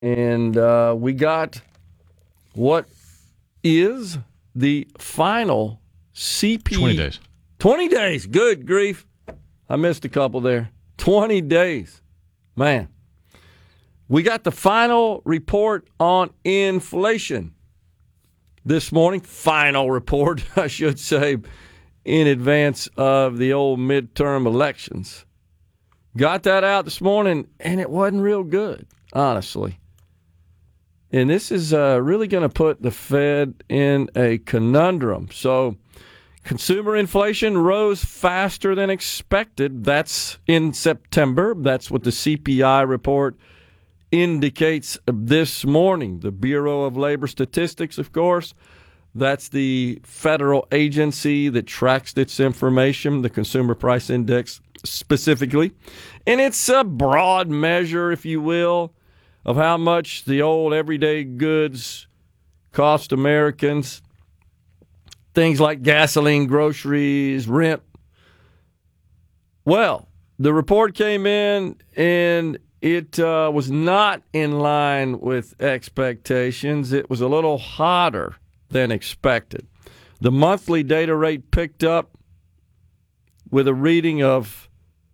And we got what is the final CP. 20 days. 20 days. Good grief. I missed a couple there. 20 days. Man. We got the final report on inflation this morning. Final report, I should say, in advance of the old midterm elections. Got that out this morning, and it wasn't real good, honestly. And this is really going to put the Fed in a conundrum. So consumer inflation rose faster than expected. That's in September. That's what the CPI report indicates this morning. The Bureau of Labor Statistics, of course, that's the federal agency that tracks its information, the Consumer Price Index specifically. And it's a broad measure, if you will, of how much the old everyday goods cost Americans. Things like gasoline, groceries, rent. Well, the report came in and it was not in line with expectations. It was a little hotter than expected. The monthly data rate picked up with a reading of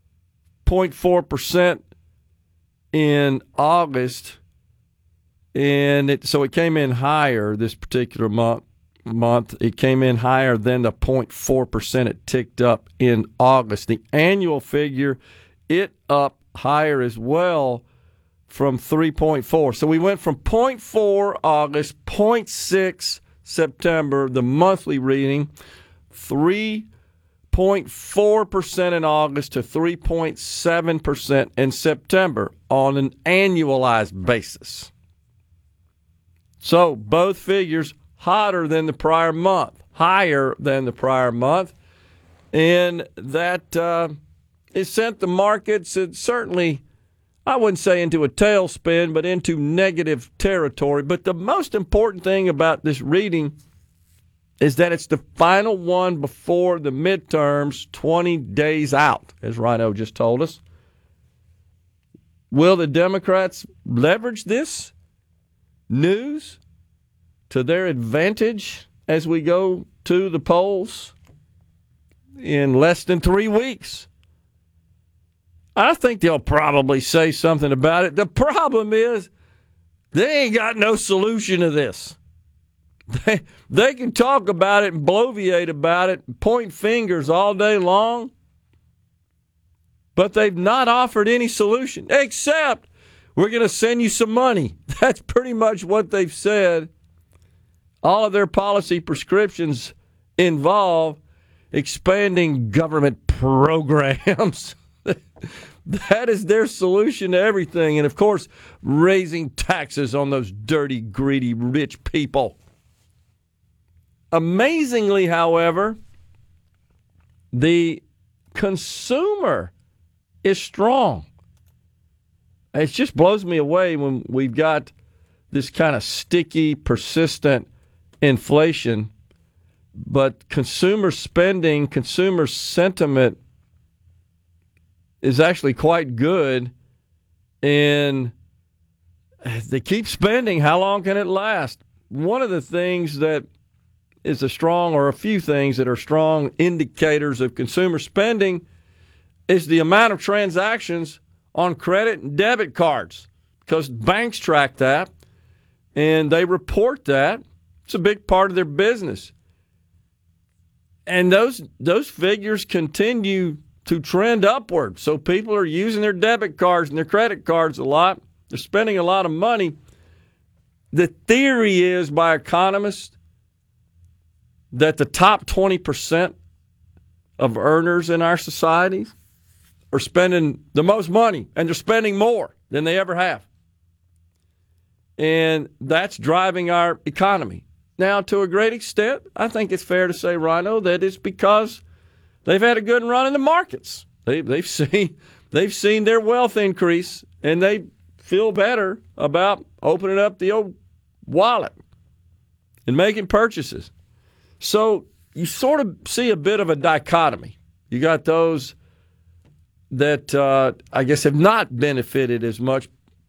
0.4% in August, and so it came in higher this particular month. It came in higher than the 0.4% it ticked up in August. The annual figure, it up higher as well from 3.4. So we went from 0.4 August, 0.6 September, the monthly reading, 3.4% in August to 3.7% in September on an annualized basis. So both figures hotter than the prior month, higher than the prior month, and that it sent the markets certainly, I wouldn't say into a tailspin, but into negative territory. But the most important thing about this reading is that it's the final one before the midterms, 20 days out, as Rhino just told us. Will the Democrats leverage this news to their advantage as we go to the polls in less than 3 weeks? I think they'll probably say something about it. The problem is they ain't got no solution to this. They can talk about it and bloviate about it and point fingers all day long, but they've not offered any solution except we're going to send you some money. That's pretty much what they've said. All of their policy prescriptions involve expanding government programs. That is their solution to everything. And, of course, raising taxes on those dirty, greedy, rich people. Amazingly, however, the consumer is strong. It just blows me away when we've got this kind of sticky, persistent inflation, but consumer spending, consumer sentiment is actually quite good, and they keep spending. How long can it last? One of the things that is a strong, or a few things that are strong indicators of consumer spending, is the amount of transactions on credit and debit cards, because banks track that and they report that. It's a big part of their business. And those figures continue to trend upward. So people are using their debit cards and their credit cards a lot. They're spending a lot of money. The theory is by economists that the top 20% of earners in our society are spending the most money, and they're spending more than they ever have. And that's driving our economy. Now, to a great extent, I think it's fair to say, Rhino, that it's because they've had a good run in the markets. They've seen their wealth increase, and they feel better about opening up the old wallet and making purchases. So you sort of see a bit of a dichotomy. You got those that I guess have not benefited as much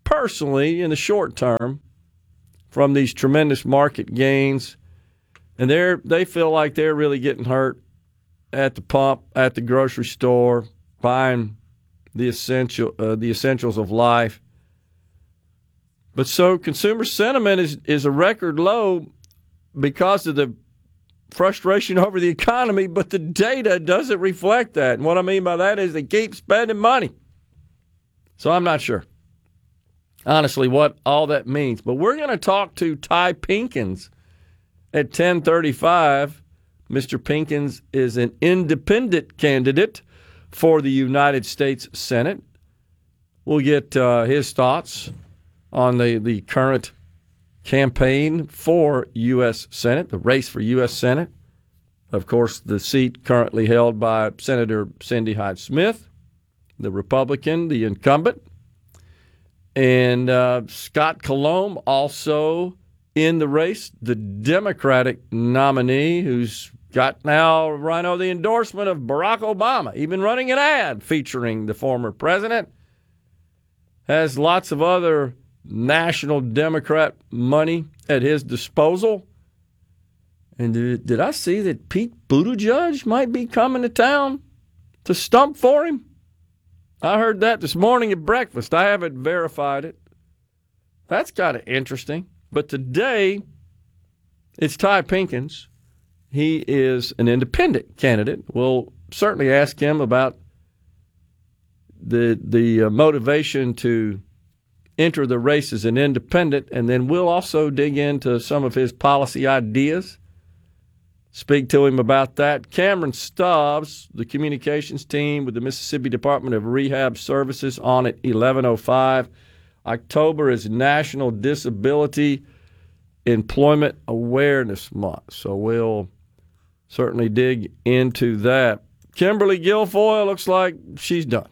personally in the short term from these tremendous market gains. And they feel like they're really getting hurt at the pump, at the grocery store, buying the essentials of life. But so consumer sentiment is a record low because of the frustration over the economy, but the data doesn't reflect that. And what I mean by that is they keep spending money. So I'm not sure, honestly, what all that means. But we're going to talk to Ty Pinkins at 10:35. Mr. Pinkins is an independent candidate for the United States Senate. We'll get his thoughts on the current campaign for U.S. Senate, the race for U.S. Senate. Of course, the seat currently held by Senator Cindy Hyde-Smith, the Republican, the incumbent. And Scott Colomb also in the race, the Democratic nominee who's got now, Rhino, the endorsement of Barack Obama, even running an ad featuring the former president, has lots of other national Democrat money at his disposal. And did I see that Pete Buttigieg might be coming to town to stump for him? I heard that this morning at breakfast. I haven't verified it. That's kind of interesting. But today, it's Ty Pinkins. He is an independent candidate. We'll certainly ask him about the motivation to enter the race as an independent, and then we'll also dig into some of his policy ideas, speak to him about that. Cameron Stubbs, the communications team with the Mississippi Department of Rehab Services, on at 11:05. October is National Disability Employment Awareness Month, so we'll certainly dig into that. Kimberly Guilfoyle looks like she's done.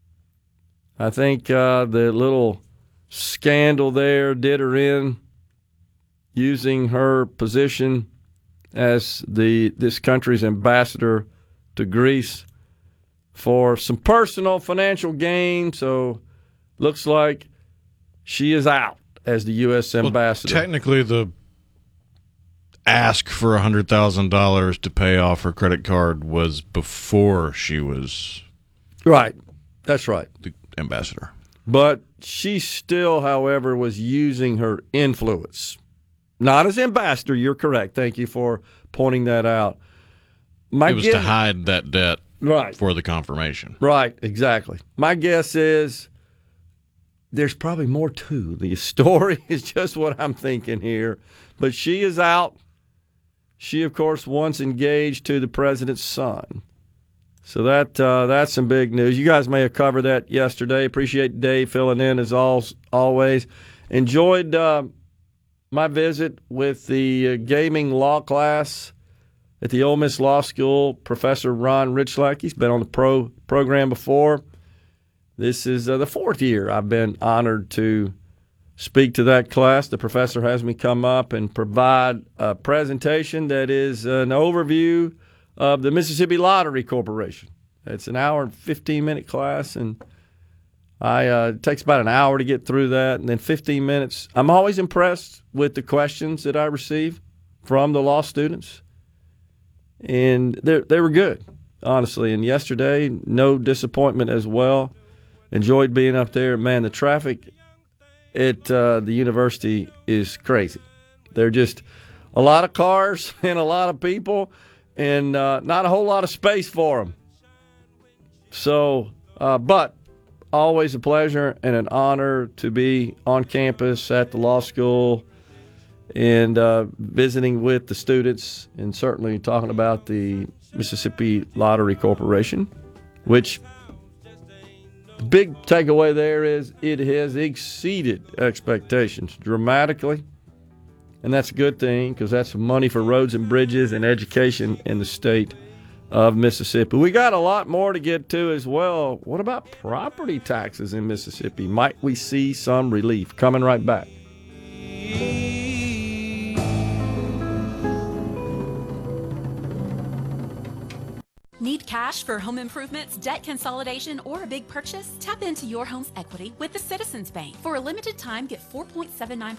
I think the little scandal there did her in, using her position as this country's ambassador to Greece for some personal financial gain. So looks like she is out as the U.S. ambassador. Technically, the ask for $100,000 to pay off her credit card was before she was right. That's right. The ambassador. But she still, however, was using her influence. Not as ambassador, you're correct. Thank you for pointing that out. It was to hide that debt right. for the confirmation. Right, exactly. My guess is there's probably more to the story, is just what I'm thinking here. But she is out. She, of course, once engaged to the president's son. So that's some big news. You guys may have covered that yesterday. Appreciate Dave filling in as always. Enjoyed my visit with the gaming law class at the Ole Miss Law School. Professor Ron Richlack, he's been on the program before. This is the fourth year I've been honored to speak to that class. The professor has me come up and provide a presentation that is an overview of the Mississippi Lottery Corporation. It's an hour and 15-minute class, and it takes about an hour to get through that, and then 15 minutes. I'm always impressed with the questions that I receive from the law students, and they were good, honestly. And yesterday, no disappointment as well. Enjoyed being up there. Man, the traffic at the university is crazy. There are just a lot of cars and a lot of people, and not a whole lot of space for them. So, but always a pleasure and an honor to be on campus at the law school and visiting with the students, and certainly talking about the Mississippi Lottery Corporation, which the big takeaway there is it has exceeded expectations dramatically. And that's a good thing, because that's money for roads and bridges and education in the state of Mississippi. We got a lot more to get to as well. What about property taxes in Mississippi? Might we see some relief? Coming right back. Need cash for home improvements, debt consolidation, or a big purchase? Tap into your home's equity with the Citizens Bank. For a limited time, get 4.79%